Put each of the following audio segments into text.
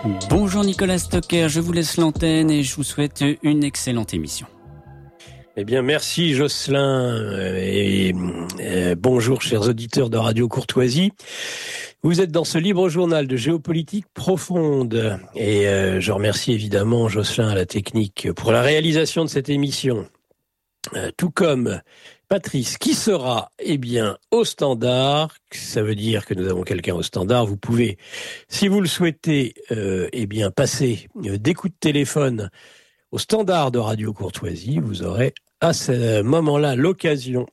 Bonjour Nicolas Stocker, je vous laisse l'antenne et je vous souhaite une excellente émission. Eh bien, merci Jocelyn et bonjour chers auditeurs de Radio Courtoisie. Vous êtes dans ce libre journal de géopolitique profonde et je remercie évidemment Jocelyn à la technique pour la réalisation de cette émission. Tout comme Patrice, qui sera, au standard. Ça veut dire que nous avons quelqu'un au standard. Vous pouvez, si vous le souhaitez, passer des coups de téléphone au standard de Radio Courtoisie. Vous aurez à ce moment-là l'occasion,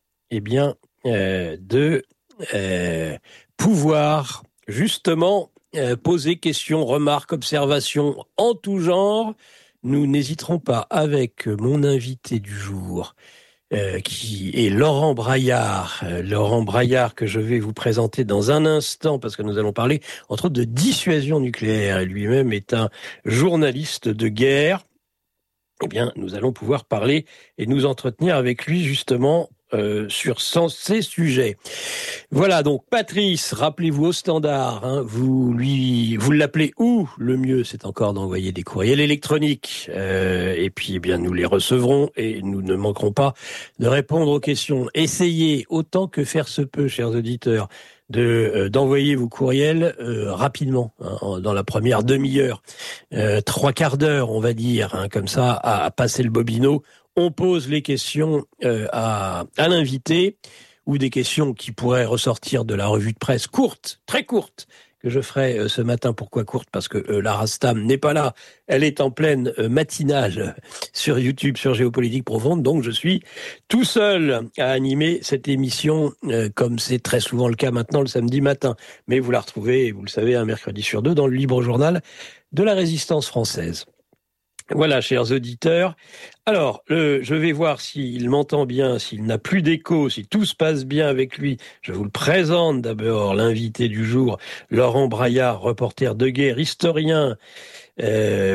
de pouvoir justement poser questions, remarques, observations en tout genre. Nous n'hésiterons pas avec mon invité du jour, qui est Laurent Braillard. Laurent Braillard que je vais vous présenter dans un instant parce que nous allons parler entre autres de dissuasion nucléaire. Et lui-même est un journaliste de guerre. Nous allons pouvoir parler et nous entretenir avec lui justement sur ces sujets. Voilà, donc Patrice, rappelez-vous au standard, vous l'appelez où? Le mieux, c'est encore d'envoyer des courriels électroniques. Nous les recevrons et nous ne manquerons pas de répondre aux questions. Essayez, autant que faire se peut, chers auditeurs, d'envoyer vos courriels rapidement, dans la première demi-heure, 3/4 d'heure, on va dire, comme ça, à passer le bobino. On pose les questions à l'invité ou des questions qui pourraient ressortir de la revue de presse courte, très courte, que je ferai ce matin. Pourquoi courte? Parce que Lara Stam n'est pas là. Elle est en pleine matinale sur YouTube, sur Géopolitique Profonde. Donc, je suis tout seul à animer cette émission, comme c'est très souvent le cas maintenant le samedi matin. Mais vous la retrouvez, vous le savez, un mercredi sur deux dans le libre journal de la Résistance française. Voilà, chers auditeurs. Alors, je vais voir s'il m'entend bien, s'il n'a plus d'écho, si tout se passe bien avec lui. Je vous le présente d'abord, l'invité du jour, Laurent Braillard, reporter de guerre, historien. Il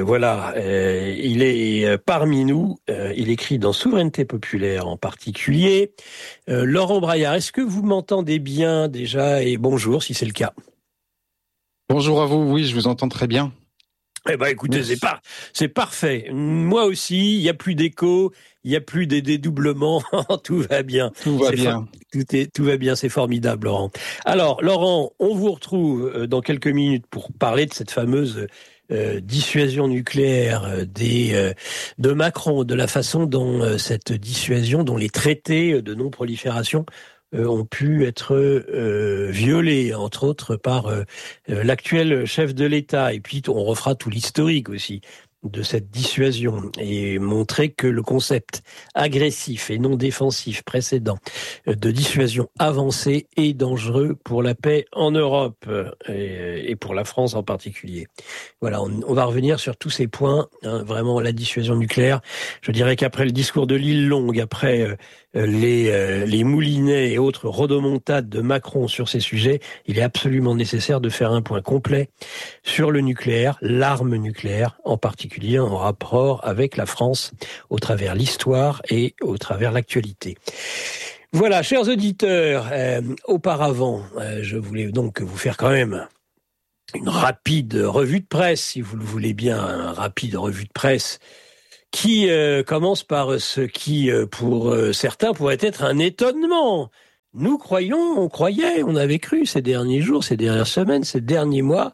est parmi nous. Il écrit dans Souveraineté populaire en particulier. Laurent Braillard, est-ce que vous m'entendez bien déjà? Et bonjour, si c'est le cas. Bonjour à vous, oui, je vous entends très bien. Écoutez, c'est parfait. Moi aussi, il n'y a plus d'écho, il n'y a plus des dédoublements, tout va bien. Tout va bien. Tout va bien, c'est formidable, Laurent. Alors, Laurent, on vous retrouve dans quelques minutes pour parler de cette fameuse dissuasion nucléaire de Macron, de la façon dont cette dissuasion, dont les traités de non-prolifération ont pu être violés, entre autres par l'actuel chef de l'État. Et puis, on refera tout l'historique aussi de cette dissuasion et montrer que le concept agressif et non défensif précédent de dissuasion avancée est dangereux pour la paix en Europe et pour la France en particulier. Voilà, on va revenir sur tous ces points, vraiment la dissuasion nucléaire. Je dirais qu'après le discours de l'île Longue, après les moulinets et autres rodomontades de Macron sur ces sujets, il est absolument nécessaire de faire un point complet sur le nucléaire, l'arme nucléaire, en particulier en rapport avec la France, au travers l'histoire et au travers l'actualité. Voilà, chers auditeurs, auparavant, je voulais donc vous faire quand même une rapide revue de presse, si vous le voulez bien, une rapide revue de presse qui commence par ce qui, pour certains, pourrait être un étonnement. Nous on avait cru ces derniers jours, ces dernières semaines, ces derniers mois,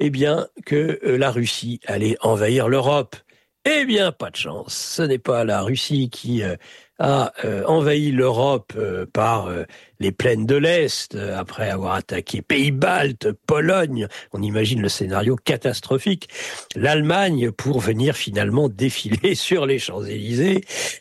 que la Russie allait envahir l'Europe. Pas de chance. Ce n'est pas la Russie qui a envahi l'Europe par les plaines de l'Est, après avoir attaqué Pays-Baltes, Pologne. On imagine le scénario catastrophique. L'Allemagne pour venir finalement défiler sur les Champs-Élysées.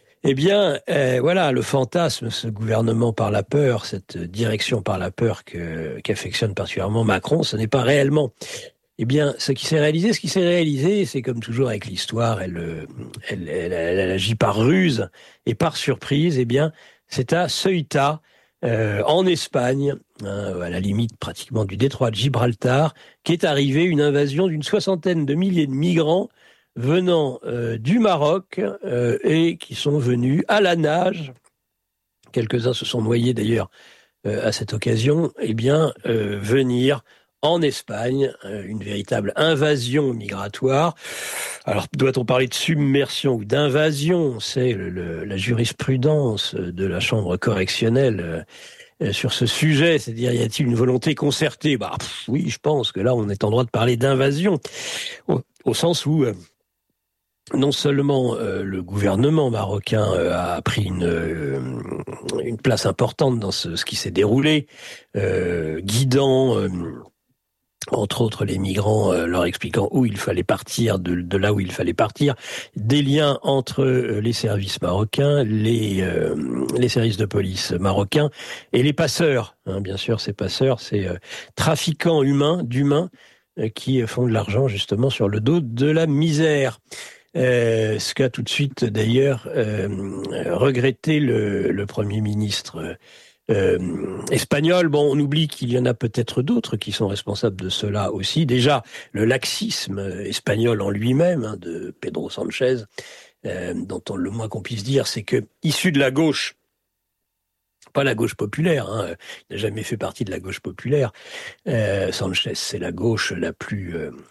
Le fantasme, ce gouvernement par la peur, cette direction par la peur qu'affectionne particulièrement Macron, ce n'est pas réellement. Ce qui s'est réalisé, c'est comme toujours avec l'histoire, elle agit par ruse et par surprise. C'est à Ceuta, en Espagne, à la limite pratiquement du détroit de Gibraltar, qu'est arrivée une invasion d'une 60aine de milliers de migrants venant du Maroc et qui sont venus à la nage. Quelques-uns se sont noyés d'ailleurs à cette occasion. Venir en Espagne, une véritable invasion migratoire. Alors, doit-on parler de submersion ou d'invasion? C'est la jurisprudence de la Chambre correctionnelle sur ce sujet, c'est-à-dire y a-t-il une volonté concertée? Oui, je pense que là on est en droit de parler d'invasion, au sens où non seulement le gouvernement marocain a pris une place importante dans ce qui s'est déroulé, guidant entre autres les migrants, leur expliquant où il fallait partir, de là où il fallait partir, des liens entre les services marocains, les services de police marocains et les passeurs. Bien sûr, ces passeurs, ces trafiquants d'humains qui font de l'argent justement sur le dos de la misère. Ce qu'a tout de suite d'ailleurs regretté le Premier ministre espagnol. Bon, on oublie qu'il y en a peut-être d'autres qui sont responsables de cela aussi. Déjà, le laxisme espagnol en lui-même, de Pedro Sánchez, dont le moins qu'on puisse dire, c'est que, issu de la gauche, pas la gauche populaire, il n'a jamais fait partie de la gauche populaire. Sánchez, c'est la gauche la plus...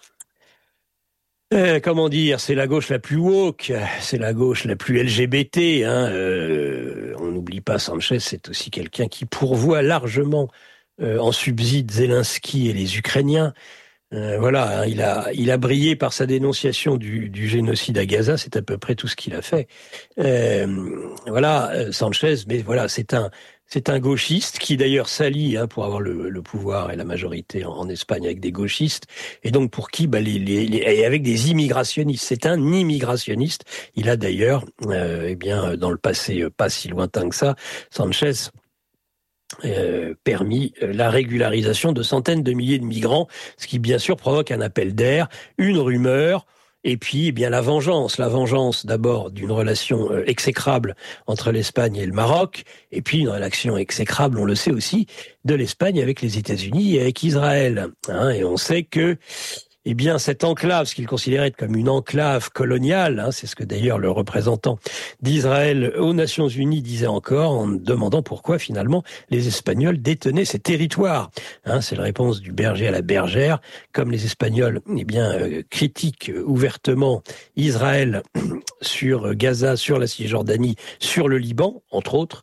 c'est la gauche la plus woke, c'est la gauche la plus LGBT. On n'oublie pas, Sánchez, c'est aussi quelqu'un qui pourvoit largement en subside Zelensky et les Ukrainiens. Il a brillé par sa dénonciation du génocide à Gaza, c'est à peu près tout ce qu'il a fait. Sánchez, mais voilà, c'est un gauchiste qui d'ailleurs s'allie pour avoir le pouvoir et la majorité en Espagne avec des gauchistes, et donc pour qui et avec des immigrationnistes. C'est un immigrationniste. Il a d'ailleurs, dans le passé pas si lointain que ça, Sánchez permis la régularisation de centaines de milliers de migrants, ce qui bien sûr provoque un appel d'air, une rumeur. Et puis, la vengeance d'abord d'une relation exécrable entre l'Espagne et le Maroc, et puis une relation exécrable, on le sait aussi, de l'Espagne avec les États-Unis et avec Israël. Et on sait que, cette enclave, ce qu'il considérait comme une enclave coloniale, c'est ce que d'ailleurs le représentant d'Israël aux Nations Unies disait encore, en demandant pourquoi finalement les Espagnols détenaient ces territoires. C'est la réponse du berger à la bergère. Comme les Espagnols, critiquent ouvertement Israël sur Gaza, sur la Cisjordanie, sur le Liban, entre autres,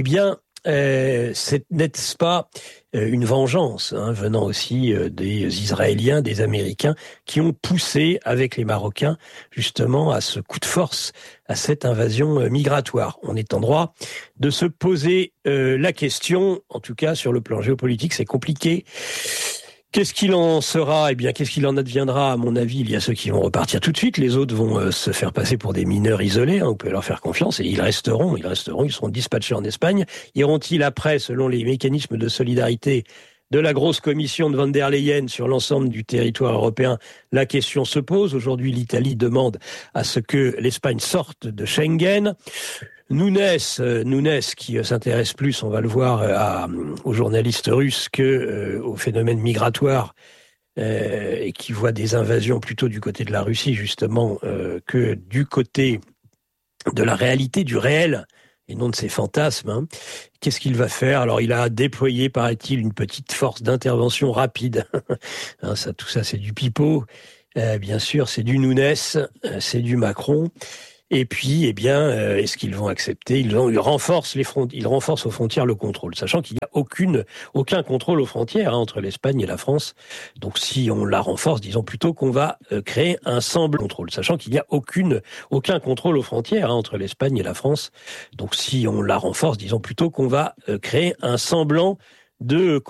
n'est-ce pas une vengeance venant aussi des Israéliens, des Américains, qui ont poussé avec les Marocains justement à ce coup de force, à cette invasion migratoire. On est en droit de se poser la question, en tout cas sur le plan géopolitique, c'est compliqué. Qu'est-ce qu'il en sera? Qu'est-ce qu'il en adviendra? À mon avis, il y a ceux qui vont repartir tout de suite, les autres vont se faire passer pour des mineurs isolés, on peut leur faire confiance, et ils resteront, ils seront dispatchés en Espagne. Iront-ils après, selon les mécanismes de solidarité de la grosse commission de von der Leyen sur l'ensemble du territoire européen? La question se pose. Aujourd'hui, l'Italie demande à ce que l'Espagne sorte de Schengen. Nunes qui s'intéresse plus, on va le voir, aux journalistes russes que au phénomène migratoire et qui voit des invasions plutôt du côté de la Russie justement que du côté de la réalité, du réel et non de ses fantasmes. Qu'est-ce qu'il va faire? Alors il a déployé, paraît-il, une petite force d'intervention rapide. Tout ça c'est du pipeau. Bien sûr, c'est du Nunes, c'est du Macron. Et puis, est-ce qu'ils vont accepter? Ils renforcent aux frontières le contrôle, sachant qu'il n'y a aucun contrôle aux frontières entre l'Espagne et la France. Donc, si on la renforce, disons plutôt qu'on va créer un semblant de contrôle, sachant qu'il n'y a aucun contrôle aux frontières entre l'Espagne et la France. Donc, si on la renforce, disons plutôt qu'on va créer un semblant de